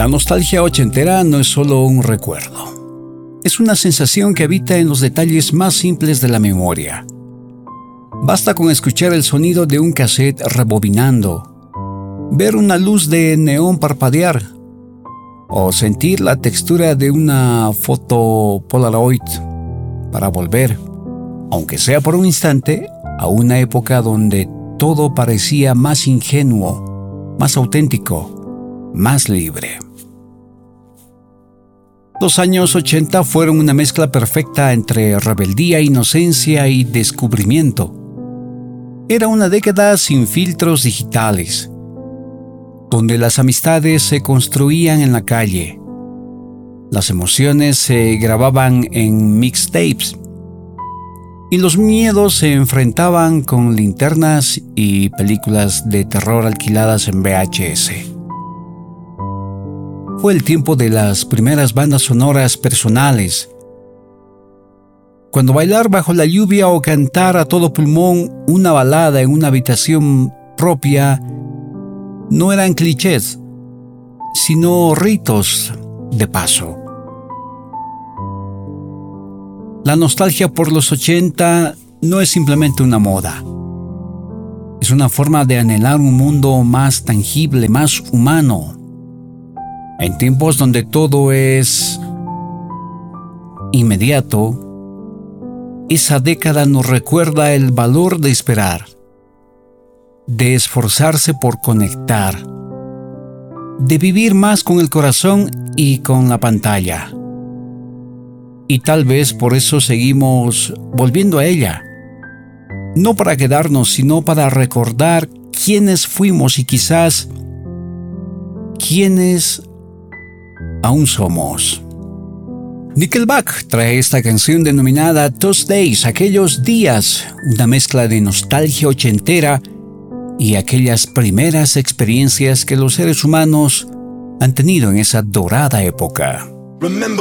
La nostalgia ochentera no es solo un recuerdo. Es una sensación que habita en los detalles más simples de la memoria. Basta con escuchar el sonido de un cassette rebobinando, ver una luz de neón parpadear o sentir la textura de una foto Polaroid para volver, aunque sea por un instante, a una época donde todo parecía más ingenuo, más auténtico, más libre. Los años 80 fueron una mezcla perfecta entre rebeldía, inocencia y descubrimiento. Era una década sin filtros digitales, donde las amistades se construían en la calle, las emociones se grababan en mixtapes y los miedos se enfrentaban con linternas y películas de terror alquiladas en VHS. Fue el tiempo de las primeras bandas sonoras personales, cuando bailar bajo la lluvia o cantar a todo pulmón una balada en una habitación propia no eran clichés, sino ritos de paso. La nostalgia por los 80 no es simplemente una moda. Es una forma de anhelar un mundo más tangible, más humano. En tiempos donde todo es inmediato, esa década nos recuerda el valor de esperar, de esforzarse por conectar, de vivir más con el corazón y con la pantalla. Y tal vez por eso seguimos volviendo a ella, no para quedarnos, sino para recordar quiénes fuimos y quizás quiénes aún somos. Nickelback trae esta canción denominada Those Days, aquellos días, una mezcla de nostalgia ochentera y aquellas primeras experiencias que los seres humanos han tenido en esa dorada época. Remember